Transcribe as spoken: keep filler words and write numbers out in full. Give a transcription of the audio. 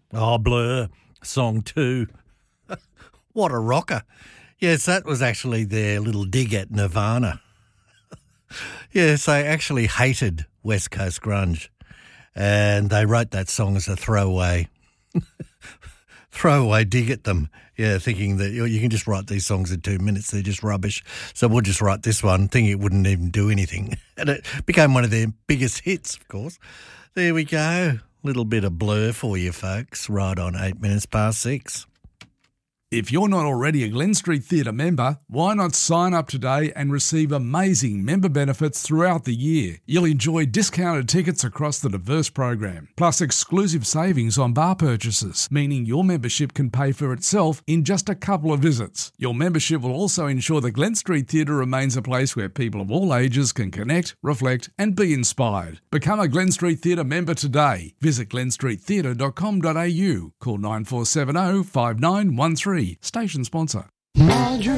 Oh, Blur, song two. What a rocker. Yes, that was actually their little dig at Nirvana. Yes, they actually hated West Coast grunge, and they wrote that song as a throwaway, throwaway dig at them. Yeah, thinking that you can just write these songs in two minutes, they're just rubbish. So we'll just write this one, thinking it wouldn't even do anything. And it became one of their biggest hits, of course. There we go. Little bit of Blur for you folks, right on eight minutes past six. If you're not already a Glen Street Theatre member, why not sign up today and receive amazing member benefits throughout the year? You'll enjoy discounted tickets across the diverse program, plus exclusive savings on bar purchases, meaning your membership can pay for itself in just a couple of visits. Your membership will also ensure the Glen Street Theatre remains a place where people of all ages can connect, reflect and be inspired. Become a Glen Street Theatre member today. Visit glen street theatre dot com dot a u. Call nine four seven zero five nine one three. Station sponsor.